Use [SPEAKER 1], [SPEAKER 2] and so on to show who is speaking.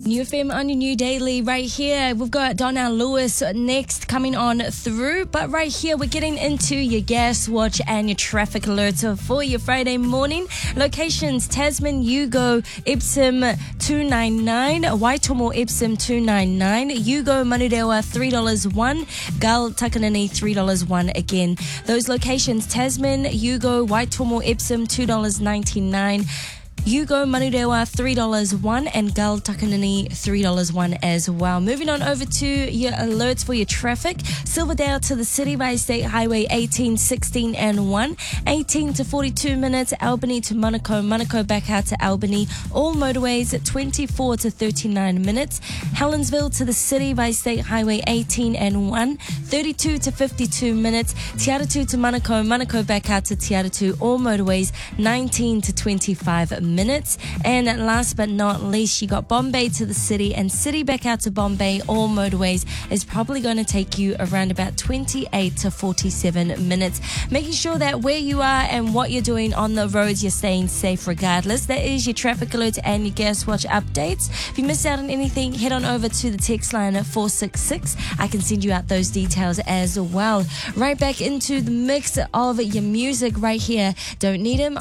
[SPEAKER 1] New FM on your new daily right here. We've got Donnell Lewis next coming on through. But right here, we're getting into your gas watch and your traffic alerts for your Friday morning. Locations: Tasman, Yugo, Epsom 299, Waitomo, Epsom 299, Yugo, Manurewa $3.1, Gull, Takanini $3.1 again. Those locations: Tasman, Yugo, Waitomo, Epsom $2.99. Yugo, Manurewa $3.1 and Gull, Takanini $3.1 as well. Moving on over to your alerts for your traffic. Silverdale to the city by State Highway 18, 16 and 1. 18 to 42 minutes. Albany to Monaco. Monaco back out to Albany. All motorways at 24 to 39 minutes. Helensville to the city by State Highway 18 and 1. 32 to 52 minutes. Te Aratu to Monaco. Monaco back out to Te Aratu. All motorways 19 to 25 minutes. And last but not least, you got Bombay to the city and city back out to Bombay. All motorways is probably going to take you around about 28 to 47 minutes. Making sure that where you are and what you're doing on the roads, you're staying safe regardless. That is your traffic alert and your gas watch updates. If you missed out on anything, head on over to the text line at 466. I can send you out those details as well. Right back into the mix of your music right here. Don't Need Him